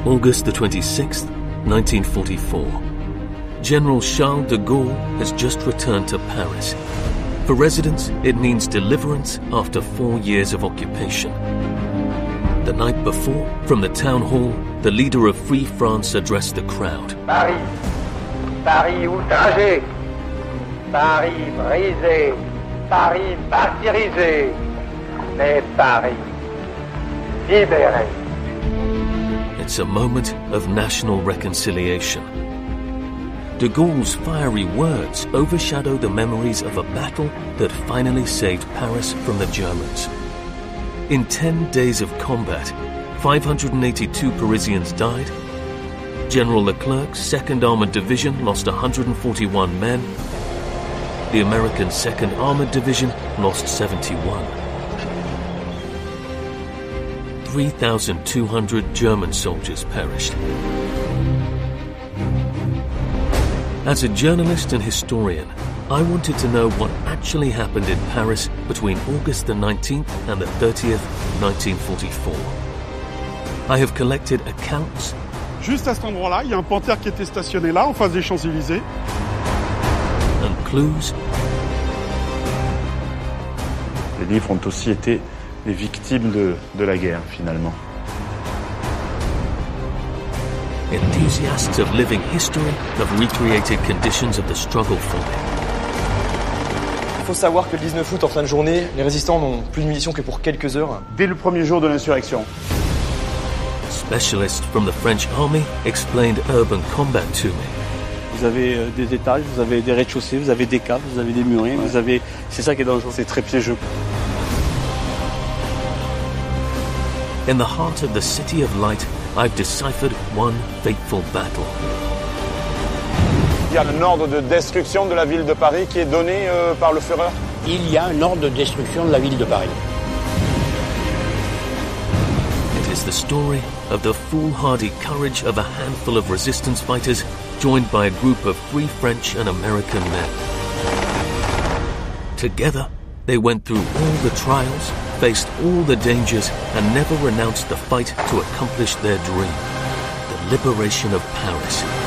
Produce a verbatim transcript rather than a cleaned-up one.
August the twenty-sixth, nineteen forty-four. General Charles de Gaulle has just returned to Paris. For residents, it means deliverance after four years of occupation. The night before, from the town hall, the leader of Free France addressed the crowd. Paris, Paris outragé, Paris brisé, Paris martyrisé, mais Paris libéré. It's a moment of national reconciliation. De Gaulle's fiery words overshadow the memories of a battle that finally saved Paris from the Germans. In ten days of combat, five hundred eighty-two Parisians died. General Leclerc's second Armored Division lost one hundred forty-one men. The American second Armored Division lost seventy-one. three thousand two hundred German soldiers perished. As a journalist and historian, I wanted to know what actually happened in Paris between August the nineteenth and the thirtieth, nineteen forty-four. I have collected accounts. Juste à cet endroit-là, il y a un panthère qui était stationné là, en face des Champs-Élysées. And clues. Les livres ont aussi été des victimes de, de la guerre, finalement. Enthusiasts of living history have recreated conditions of the struggle for it. Il faut savoir que le dix-neuf août, en fin de journée, les résistants n'ont plus de munitions que pour quelques heures. Dès le premier jour de l'insurrection. Specialists from the French army explained urban combat to me. Vous avez euh, des étages, vous avez des rez-de-chaussée, vous avez des caves, vous avez des murets, ouais. vous avez... C'est ça qui est dangereux. C'est très piégeux. In the heart of the City of Light, I've deciphered one fateful battle. Il y a un ordre de destruction de la ville de Paris qui est donné euh, par le Führer. Il y a un ordre de destruction de la ville de Paris. It is the story of the foolhardy courage of a handful of resistance fighters joined by a group of free French and American men. Together, they went through all the trials, faced all the dangers, and never renounced the fight to accomplish their dream, the liberation of Paris.